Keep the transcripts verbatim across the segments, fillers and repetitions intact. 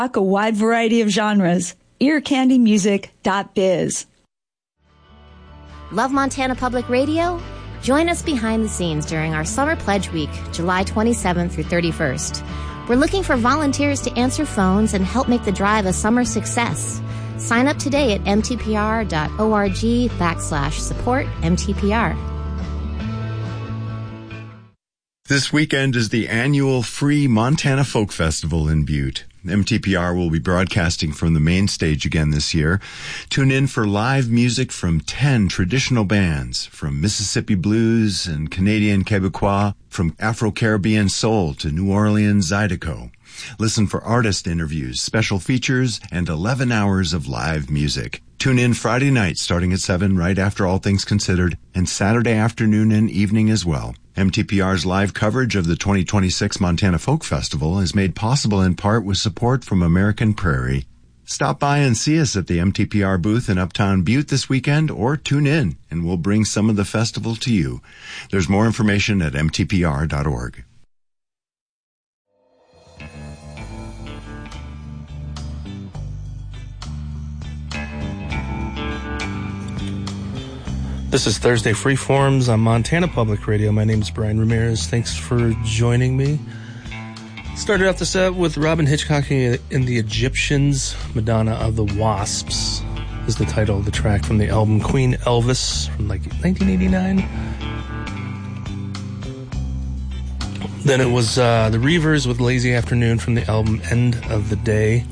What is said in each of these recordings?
A wide variety of genres. ear candy music dot biz. Love Montana Public Radio? Join us behind the scenes during our Summer Pledge Week, July twenty-seventh through thirty-first. We're looking for volunteers to answer phones and help make the drive a summer success. Sign up today at mtpr.org backslash support MTPR. This weekend is the annual free Montana Folk Festival in Butte. M T P R will be broadcasting from the main stage again this year. Tune in for live music from ten traditional bands, from Mississippi blues and Canadian Quebecois, from Afro-Caribbean soul to New Orleans Zydeco. Listen for artist interviews, special features, and eleven hours of live music. Tune in Friday night starting at seven, right after All Things Considered, and Saturday afternoon and evening as well. M T P R's live coverage of the twenty twenty-six Montana Folk Festival is made possible in part with support from American Prairie. Stop by and see us at the M T P R booth in Uptown Butte this weekend, or tune in and we'll bring some of the festival to you. There's more information at m t p r dot org. This is Thursday Freeforms on Montana Public Radio. My name is Brian Ramirez. Thanks for joining me. Started off the set with Robin Hitchcock and the Egyptians. Madonna of the Wasps is the title of the track from the album Queen Elvis from like nineteen eighty-nine. Then it was uh, the Reavers with Lazy Afternoon from the album End of the Day.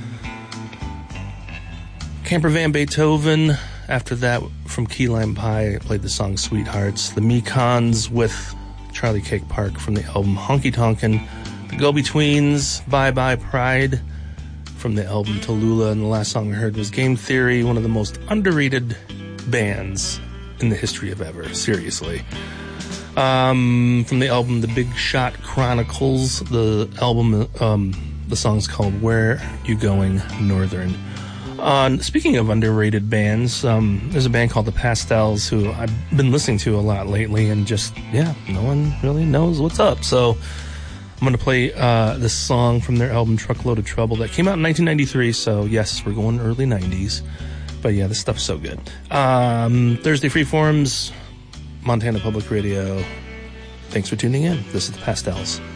Camper Van Beethoven. After that, from Key Lime Pie, I played the song Sweethearts. The Mekons with Charlie Cake Park from the album Honky Tonkin'. The Go-Betweens, Bye Bye Pride from the album Tallulah. And the last song I heard was Game Theory, one of the most underrated bands in the history of ever. Seriously. Um, from the album The Big Shot Chronicles, the album, um, the song's called Where You Going Northern. Uh, speaking of underrated bands, um, there's a band called The Pastels who I've been listening to a lot lately, and just, yeah, no one really knows what's up. So I'm going to play uh, this song from their album Truckload of Trouble that came out in nineteen ninety-three, so yes, we're going early nineties. But yeah, this stuff's so good. Um, Thursday Freeforms, Montana Public Radio. Thanks for tuning in. This is The Pastels.